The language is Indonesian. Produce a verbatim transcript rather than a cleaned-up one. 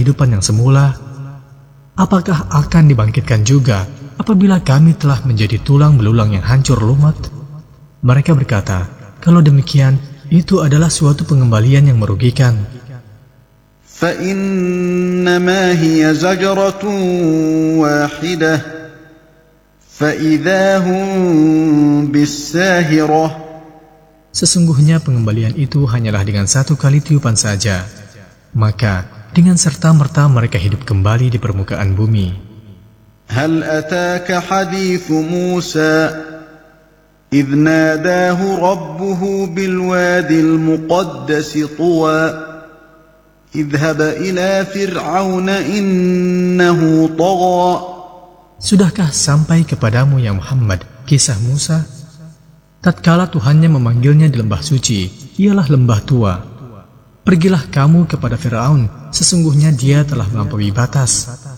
kehidupan yang semula? Apakah akan dibangkitkan juga apabila kami telah menjadi tulang belulang yang hancur lumat? Mereka berkata, kalau demikian, itu adalah suatu pengembalian yang merugikan. فَإِنَّمَا هِيَ زَجْرَةٌ وَاحِدَةٌ فَإِذَا هُمْ بِالسَّاهِرَةِ. Sesungguhnya pengembalian itu hanyalah dengan satu kali tiupan saja. Maka dengan serta-merta mereka hidup kembali di permukaan bumi. هَلْ أَتَاكَ حَدِيثُ مُوسَى إِذْ نَادَاهُ رَبُّهُ بِالْوَادِ الْمُقَدَّسِ طُوًى اذهب إلى فرعون إنه طغى. Sudahkah sampai kepadamu ya Muhammad kisah Musa? Tatkala Tuhannya memanggilnya di lembah suci, ialah lembah tua. Pergilah kamu kepada Firaun, sesungguhnya dia telah melampaui batas.